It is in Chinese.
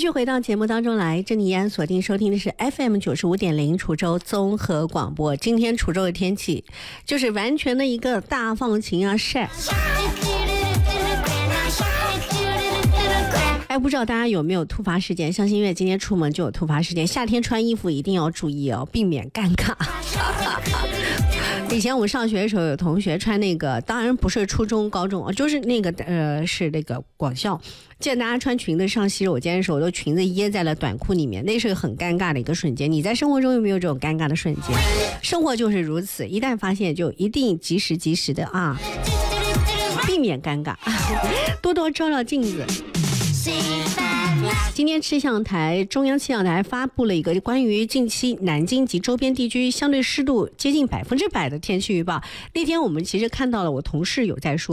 续回到节目当中来，这里依然锁定收听的是 FM95.0 滁州综合广播。今天滁州的天气就是完全的一个大放晴啊，晒。不知道大家有没有突发事件？相信因为今天出门就有突发事件。夏天穿衣服一定要注意哦，避免尴尬。以前我们上学的时候，有同学穿那个，当然不是初中、高中，就是那个是那个广校，见大家穿裙子上洗手间的时候，都裙子掖在了短裤里面，那是个很尴尬的一个瞬间。你在生活中有没有这种尴尬的瞬间？生活就是如此，一旦发现就一定及时的啊，避免尴尬，多多照照镜子。今天中央气象台发布了一个关于近期南京及周边地区相对湿度接近100%的天气预报。那天我们其实看到了，我同事有在说